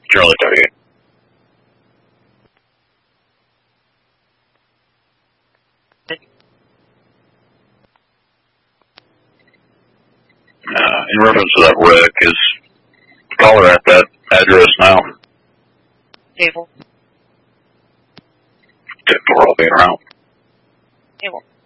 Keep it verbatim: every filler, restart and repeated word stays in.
Charlie thirty-eight. Uh, in reference to that wreck, is the caller at that address now? Table. ten four, I'll be around. Table.